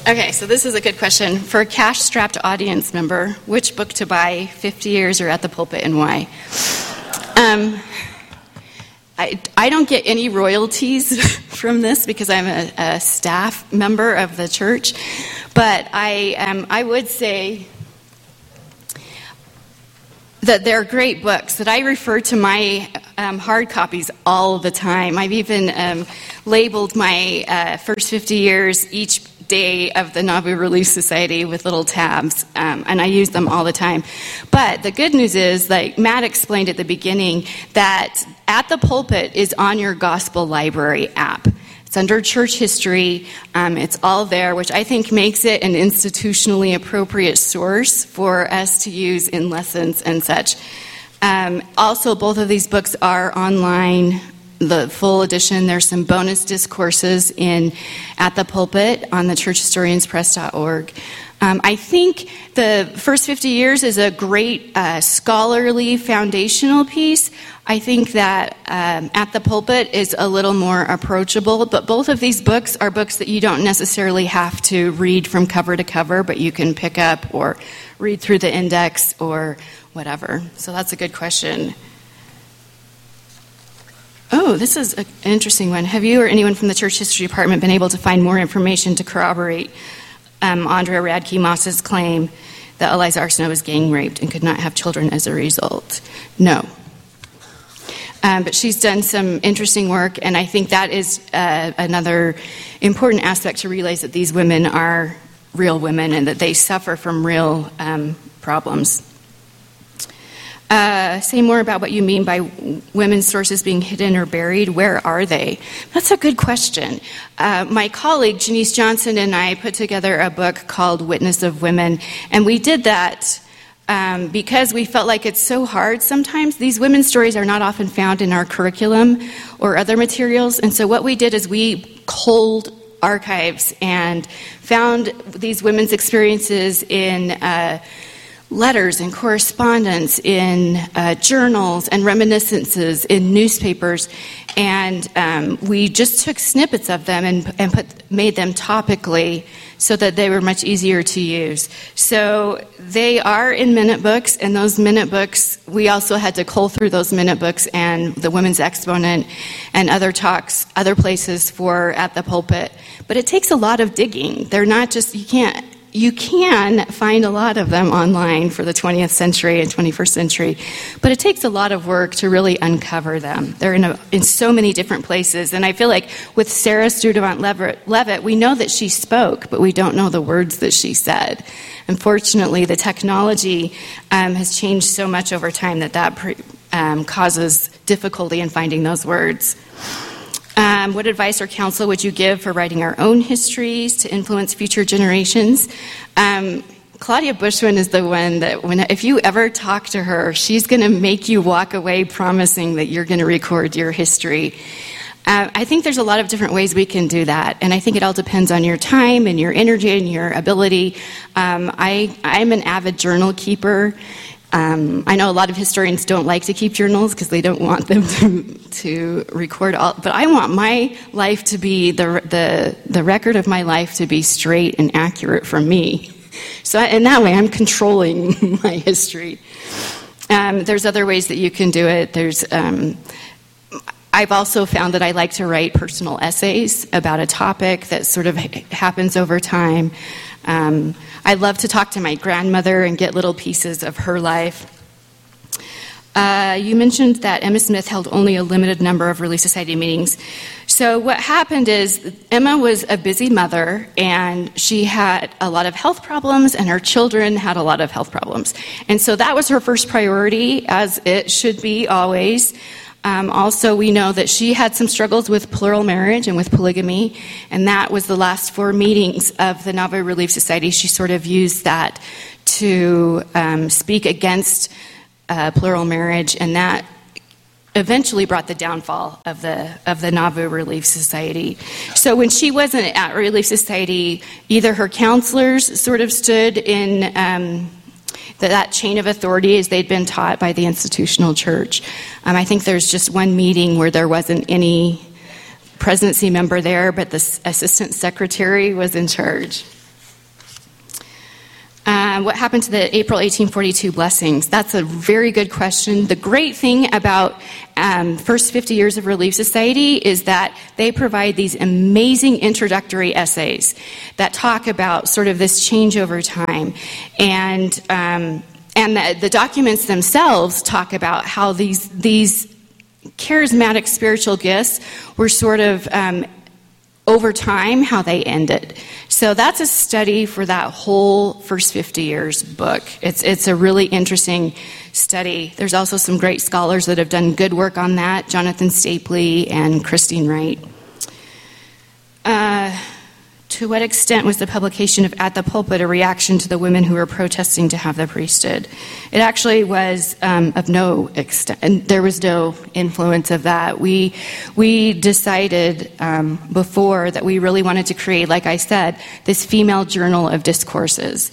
Okay, so this is a good question. For a cash-strapped audience member, which book to buy, 50 Years or At the Pulpit, and why? I don't get any royalties from this because I'm a staff member of the church, but I would say that they're great books, that I refer to my hard copies all the time. I've even labeled my first 50 years each day of the Nauvoo Relief Society with little tabs, and I use them all the time. But the good news is, like Matt explained at the beginning, that At the Pulpit is on your Gospel Library app. It's under church history. It's all there, which I think makes it an institutionally appropriate source for us to use in lessons and such. Also, both of these books are online. The full edition, there's some bonus discourses in At the Pulpit on the churchhistorianspress.org. I think the first 50 years is a great scholarly foundational piece. I think that At the Pulpit is a little more approachable, but both of these books are books that you don't necessarily have to read from cover to cover, but you can pick up or read through the index or whatever. So that's a good question. Oh, this is an interesting one. Have you or anyone from the church history department been able to find more information to corroborate Andrea Radke Moss's claim that Eliza Arsenault was gang raped and could not have children as a result? No. But she's done some interesting work, and I think that is another important aspect to realize, that these women are real women and that they suffer from real problems. Say more about what you mean by women's sources being hidden or buried. Where are they? That's a good question. My colleague, Janice Johnson, and I put together a book called Witness of Women, and we did that because we felt like it's so hard sometimes. These women's stories are not often found in our curriculum or other materials, and so what we did is we culled archives and found these women's experiences in letters and correspondence, in journals and reminiscences, in newspapers, and we just took snippets of them and made them topically so that they were much easier to use. So they are in minute books, and those minute books, we also had to cull through those minute books and the Women's Exponent and other talks, other places for At the Pulpit. But it takes a lot of digging. They're not just, you can find a lot of them online for the 20th century and 21st century, but it takes a lot of work to really uncover them. They're in so many different places, and I feel like with Sarah Sturtevant Leavitt, we know that she spoke, but we don't know the words that she said. Unfortunately, the technology has changed so much over time that causes difficulty in finding those words. What advice or counsel would you give for writing our own histories to influence future generations? Claudia Bushman is the one that, if you ever talk to her, she's going to make you walk away promising that you're going to record your history. I think there's a lot of different ways we can do that, and I think it all depends on your time and your energy and your ability. I'm an avid journal keeper. I know a lot of historians don't like to keep journals because they don't want them to record all, but I want my life to be, the record of my life to be straight and accurate from me. So in that way, I'm controlling my history. There's other ways that you can do it. I've also found that I like to write personal essays about a topic that sort of happens over time. I love to talk to my grandmother and get little pieces of her life. You mentioned that Emma Smith held only a limited number of Relief Society meetings. So what happened is Emma was a busy mother, and she had a lot of health problems, and her children had a lot of health problems. And so that was her first priority, as it should be always. Also, we know that she had some struggles with plural marriage and with polygamy, and that was the last 4 meetings of the Nauvoo Relief Society. She sort of used that to speak against plural marriage, and that eventually brought the downfall of the Nauvoo Relief Society. So when she wasn't at Relief Society, either her counselors sort of stood in that chain of authority as they'd been taught by the institutional church. I think there's just one meeting where there wasn't any presidency member there, but the assistant secretary was in charge. what happened to the April 1842 blessings? That's a very good question. The great thing about First 50 Years of Relief Society is that they provide these amazing introductory essays that talk about sort of this change over time. And the documents themselves talk about how these charismatic spiritual gifts were sort of over time, how they ended. So that's a study for that whole First 50 Years book. It's a really interesting study. There's also some great scholars that have done good work on that, Jonathan Stapley and Christine Wright. To what extent was the publication of At the Pulpit a reaction to the women who were protesting to have the priesthood? It actually was of no extent, and there was no influence of that. We decided before that we really wanted to create, like I said, this female journal of discourses.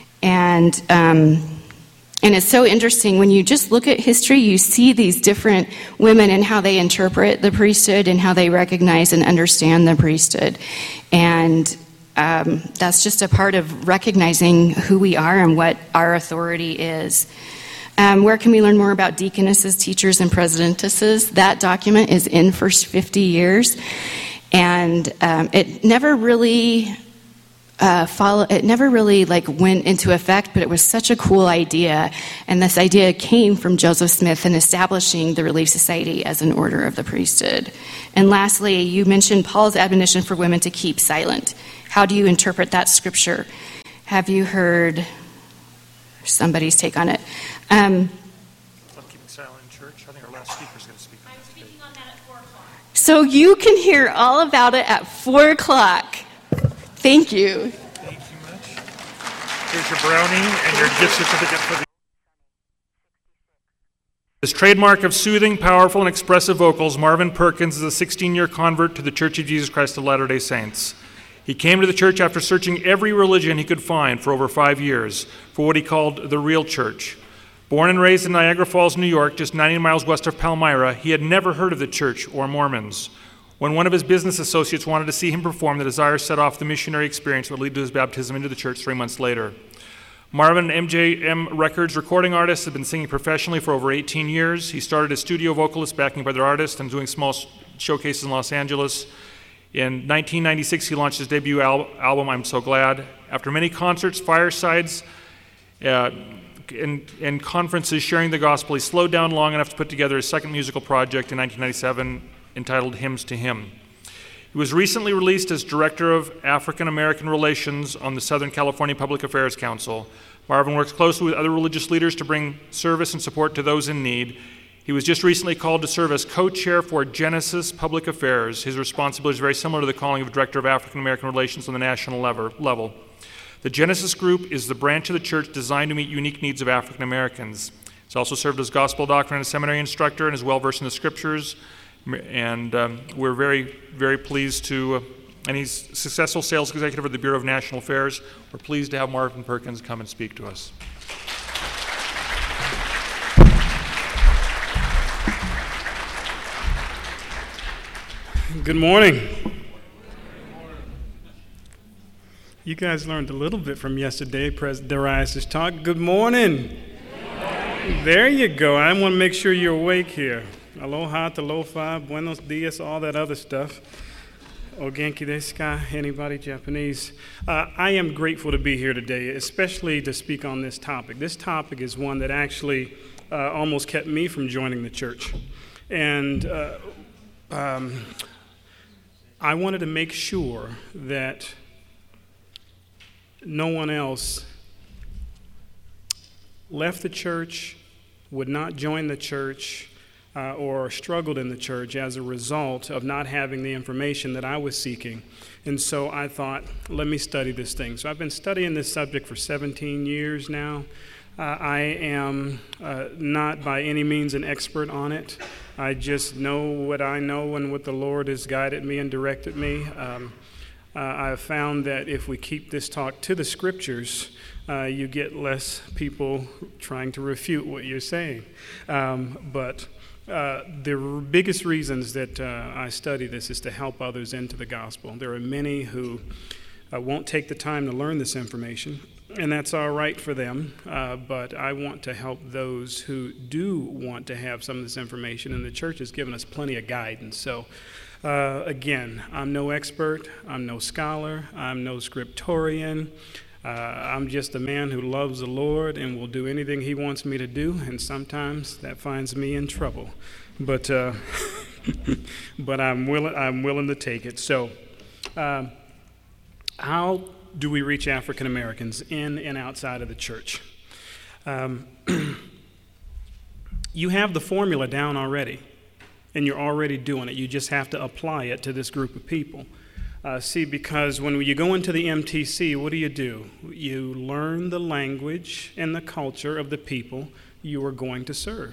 And it's so interesting, when you just look at history, you see these different women and how they interpret the priesthood and how they recognize and understand the priesthood. And that's just a part of recognizing who we are and what our authority is. Where can we learn more about deaconesses, teachers, and presidentesses? That document is in First 50 Years. And it never really... it never really went into effect, but it was such a cool idea, and this idea came from Joseph Smith in establishing the Relief Society as an order of the priesthood. And lastly, you mentioned Paul's admonition for women to keep silent. How do you interpret that scripture? Have you heard somebody's take on it? About keeping silent in church. I think our last speaker is going to speak. I'm speaking on that at 4 o'clock. So you can hear all about it at 4 o'clock. Thank you. Thank you much. Here's your brownie and your gift certificate for the... His trademark of soothing, powerful, and expressive vocals, Marvin Perkins is a 16-year convert to the Church of Jesus Christ of Latter-day Saints. He came to the church after searching every religion he could find for over 5 years for what he called the real church. Born and raised in Niagara Falls, New York, just 90 miles west of Palmyra, he had never heard of the church or Mormons. When one of his business associates wanted to see him perform, the desire set off the missionary experience that would lead to his baptism into the church 3 months later. Marvin, MJM Records recording artist, had been singing professionally for over 18 years. He started as studio vocalist, backing by other artists, and doing small showcases in Los Angeles. In 1996, he launched his debut album, I'm So Glad. After many concerts, firesides, and conferences sharing the gospel, he slowed down long enough to put together his second musical project in 1997, entitled Hymns to Him. He was recently released as Director of African American Relations on the Southern California Public Affairs Council. Marvin works closely with other religious leaders to bring service and support to those in need. He was just recently called to serve as co-chair for Genesis Public Affairs. His responsibility is very similar to the calling of Director of African American Relations on the national level. The Genesis Group is the branch of the church designed to meet unique needs of African Americans. He's also served as gospel doctor and a seminary instructor and is well versed in the scriptures. And we're very, very pleased to, and he's successful sales executive of the Bureau of National Affairs. We're pleased to have Marvin Perkins come and speak to us. Good morning. You guys learned a little bit from yesterday, President Darius' talk. Good morning. There you go. I want to make sure you're awake here. Aloha, talofa, buenos dias, all that other stuff. O genki desu ka? Anybody Japanese? I am grateful to be here today, especially to speak on this topic. This topic is one that actually almost kept me from joining the church. And I wanted to make sure that no one else left the church, would not join the church, or struggled in the church as a result of not having the information that I was seeking. And so I thought, let me study this thing. So I've been studying this subject for 17 years now. I am not by any means an expert on it. I just know what I know and what the Lord has guided me and directed me. I have found that if we keep this talk to the scriptures, you get less people trying to refute what you're saying. But the biggest reasons that I study this is to help others into the gospel. There are many who won't take the time to learn this information, and that's all right for them, but I want to help those who do want to have some of this information, and the church has given us plenty of guidance. So, again, I'm no expert, I'm no scholar, I'm no scriptorian. I'm just a man who loves the Lord and will do anything He wants me to do, and sometimes that finds me in trouble. But but I'm willing to take it. So, how do we reach African Americans in and outside of the church? You have the formula down already, and you're already doing it. You just have to apply it to this group of people. Because when you go into the MTC, what do? You learn the language and the culture of the people you are going to serve.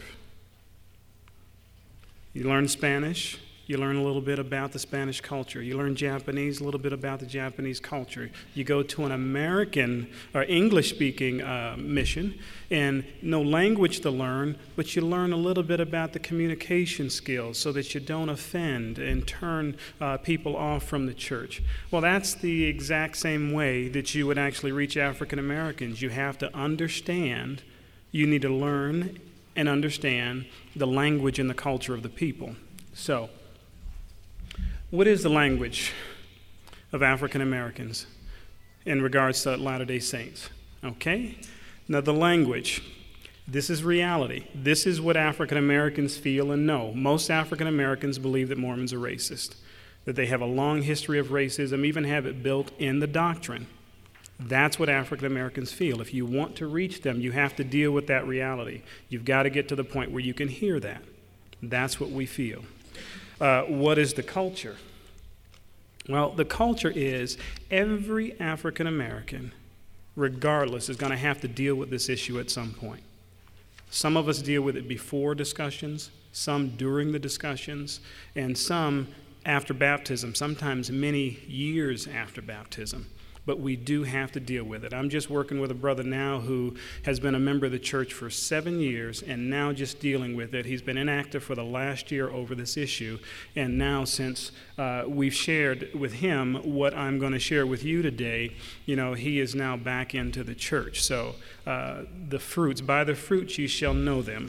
You learn Spanish, you learn a little bit about the Spanish culture. You learn Japanese, a little bit about the Japanese culture. You go to an American or English-speaking mission, and no language to learn, but you learn a little bit about the communication skills so that you don't offend and turn people off from the church. Well, that's the exact same way that you would actually reach African Americans. You have to understand, you need to learn and understand the language and the culture of the people. So, what is the language of African Americans in regards to Latter-day Saints? Okay? Now, the language, this is reality. This is what African Americans feel and know. Most African Americans believe that Mormons are racist, that they have a long history of racism, even have it built in the doctrine. That's what African Americans feel. If you want to reach them, you have to deal with that reality. You've got to get to the point where you can hear that. That's what we feel. What is the culture? Well, the culture is every African American, regardless, is going to have to deal with this issue at some point. Some of us deal with it before discussions, some during the discussions, and some after baptism, sometimes many years after baptism. But we do have to deal with it. I'm just working with a brother now who has been a member of the church for 7 years and now just dealing with it. He's been inactive for the last year over this issue. And now since we've shared with him what I'm going to share with you today, he is now back into the church. So the fruits, by the fruits you shall know them.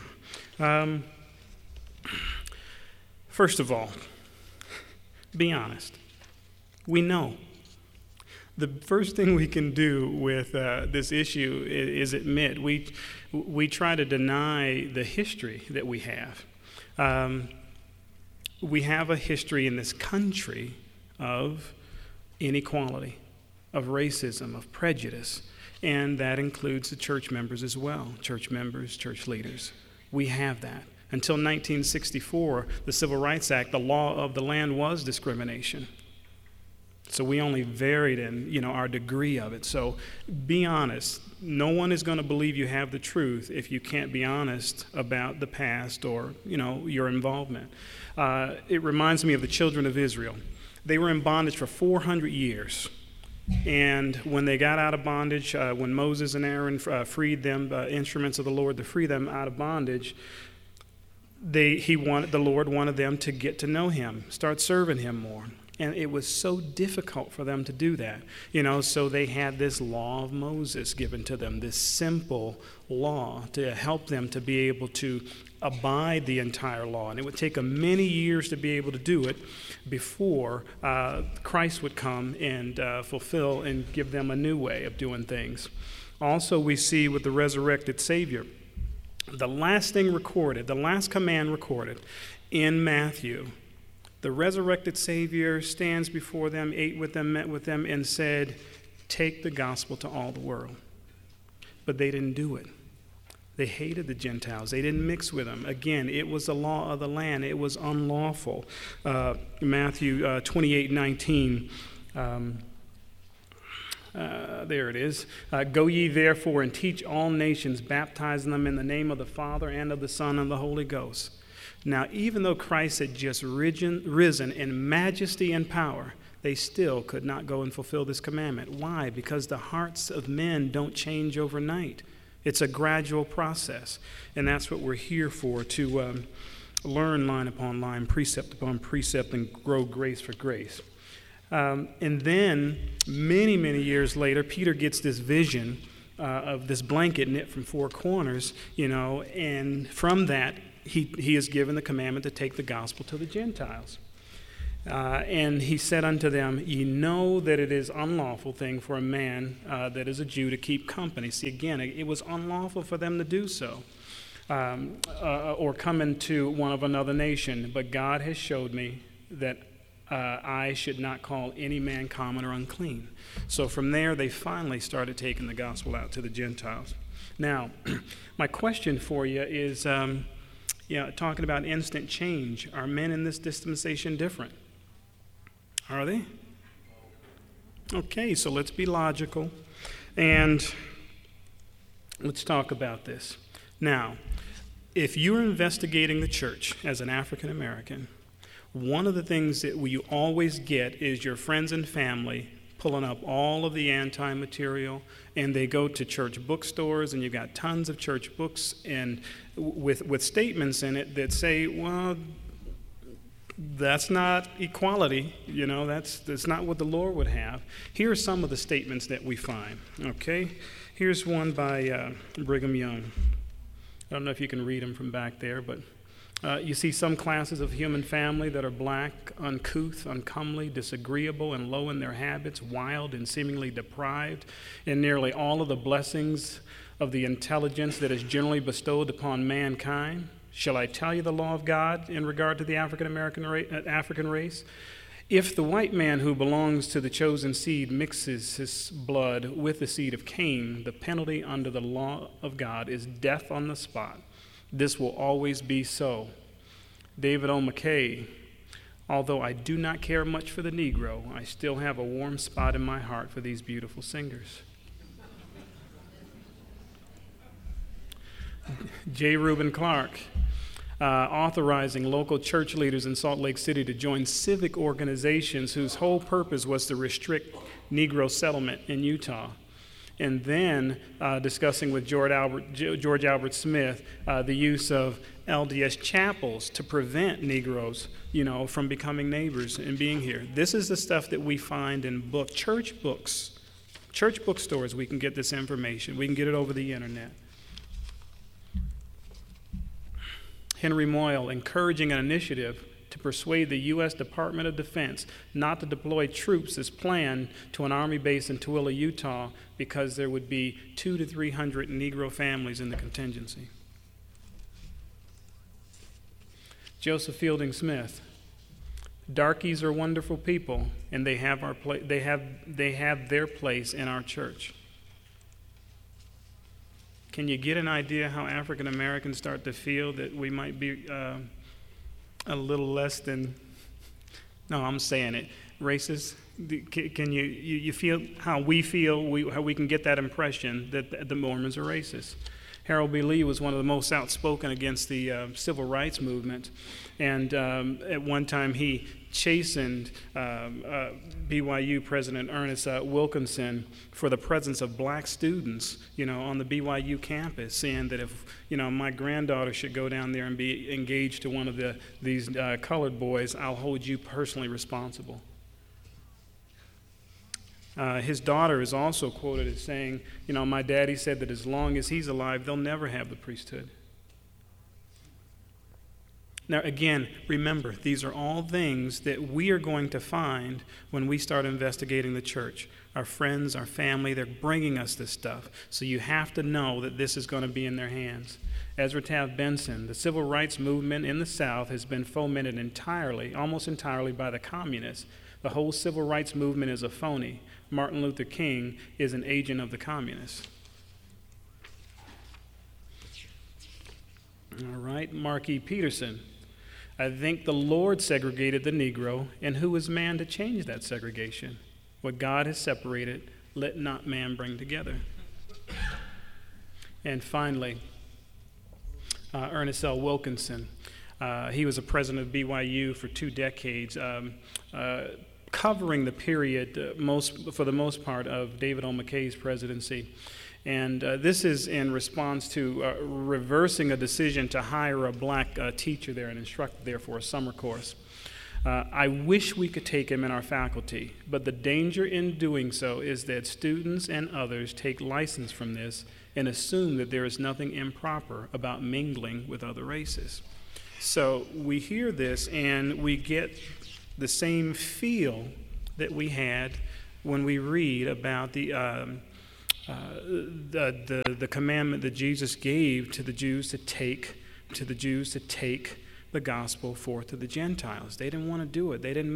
First of all, be honest. We know. The first thing we can do with this issue is admit we try to deny the history that we have. We have a history in this country of inequality, of racism, of prejudice, and that includes the church members as well, church members, church leaders. We have that. Until 1964, the Civil Rights Act, the law of the land was discrimination. So we only varied in, our degree of it. So be honest. No one is going to believe you have the truth if you can't be honest about the past or, your involvement. It reminds me of the children of Israel. They were in bondage for 400 years. And when they got out of bondage, when Moses and Aaron freed them, instruments of the Lord to free them out of bondage, the Lord wanted them to get to know Him, start serving Him more. And it was so difficult for them to do that, so they had this law of Moses given to them, this simple law to help them to be able to abide the entire law. And it would take them many years to be able to do it before Christ would come and fulfill and give them a new way of doing things. Also, we see with the resurrected Savior, the last thing recorded, the last command recorded in Matthew, the resurrected Savior stands before them, ate with them, met with them, and said, "Take the gospel to all the world." But they didn't do it. They hated the Gentiles. They didn't mix with them. Again, it was the law of the land. It was unlawful. Matthew 28:19. There it is. "Go ye therefore and teach all nations, baptizing them in the name of the Father and of the Son and the Holy Ghost." Now, even though Christ had just risen in majesty and power, they still could not go and fulfill this commandment. Why? Because the hearts of men don't change overnight. It's a gradual process, and that's what we're here for, to learn line upon line, precept upon precept, and grow grace for grace. And then, many, many years later, Peter gets this vision of this blanket knit from four corners, and from that he is given the commandment to take the gospel to the Gentiles. And he said unto them, ye know that it is unlawful thing for a man that is a Jew to keep company. See, again, it was unlawful for them to do so, or come into one of another nation. But God has showed me that I should not call any man common or unclean. So from there, they finally started taking the gospel out to the Gentiles. Now, my question for you is, talking about instant change, are men in this dispensation different? Are they? Okay, so let's be logical, and let's talk about this. Now, if you're investigating the church as an African American, one of the things that you always get is your friends and family pulling up all of the anti-material, and they go to church bookstores, and you've got tons of church books and with statements in it that say, well, that's not equality, that's not what the Lord would have. Here are some of the statements that we find, okay? Here's one by Brigham Young. I don't know if you can read them from back there, but you see some classes of human family that are black, uncouth, uncomely, disagreeable, and low in their habits, wild and seemingly deprived in nearly all of the blessings of the intelligence that is generally bestowed upon mankind. Shall I tell you the law of God in regard to the African race? If the white man who belongs to the chosen seed mixes his blood with the seed of Cain, the penalty under the law of God is death on the spot. This will always be so. David O. McKay, although I do not care much for the Negro, I still have a warm spot in my heart for these beautiful singers. J. Reuben Clark, authorizing local church leaders in Salt Lake City to join civic organizations whose whole purpose was to restrict Negro settlement in Utah. And then discussing with George Albert Smith the use of LDS chapels to prevent Negroes, from becoming neighbors and being here. This is the stuff that we find in church books. Church bookstores, we can get this information. We can get it over the internet. Henry Moyle, encouraging an initiative to persuade the U.S. Department of Defense not to deploy troops as planned to an army base in Tooele, Utah, because there would be 200 to 300 Negro families in the contingency. Joseph Fielding Smith, darkies are wonderful people, and they have their place in our church. Can you get an idea how African Americans start to feel that we might be a little less than, no, I'm saying it, racist? Can you feel how we feel, how we can get that impression that the Mormons are racist? Harold B. Lee was one of the most outspoken against the civil rights movement, and at one time he chastened BYU President Ernest Wilkinson for the presence of black students, on the BYU campus, saying that if, my granddaughter should go down there and be engaged to one of these colored boys, I'll hold you personally responsible. His daughter is also quoted as saying, my daddy said that as long as he's alive, they'll never have the priesthood. Now, again, remember, these are all things that we are going to find when we start investigating the church. Our friends, our family, they're bringing us this stuff. So you have to know that this is going to be in their hands. Ezra Taft Benson, the civil rights movement in the South has been fomented almost entirely by the communists. The whole civil rights movement is a phony. Martin Luther King is an agent of the communists. All right, Mark E. Peterson. I think the Lord segregated the Negro, and who is man to change that segregation? What God has separated, let not man bring together. And finally, Ernest L. Wilkinson. He was a president of BYU for 2 decades, covering the period, for the most part, of David O. McKay's presidency. And this is in response to reversing a decision to hire a black teacher there and instructor there for a summer course. I wish we could take him in our faculty, but the danger in doing so is that students and others take license from this and assume that there is nothing improper about mingling with other races. So we hear this and we get the same feel that we had when we read about the commandment that Jesus gave to the Jews to take the gospel forth to the Gentiles. They didn't want to do it. They didn't